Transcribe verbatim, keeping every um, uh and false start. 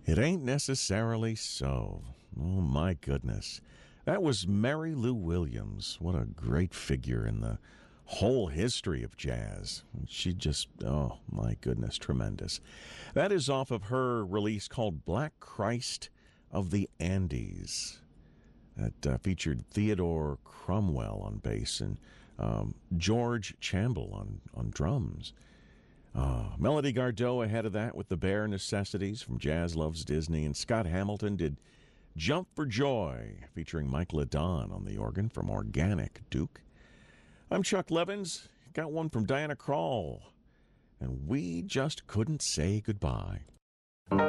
It ain't necessarily so. Oh, my goodness. That was Mary Lou Williams. What a great figure in the whole history of jazz. She just, oh, my goodness, tremendous. That is off of her release called Black Christ of the Andes. That uh, featured Theodore Cromwell on bass and um, George Chamble on, on drums. Uh, Melody Gardot ahead of that with The Bare Necessities from Jazz Loves Disney. And Scott Hamilton did Jump for Joy, featuring Mike LeDon on the organ from Organic Duke. I'm Chuck Levins. Got one from Diana Krall. And We Just Couldn't Say Goodbye.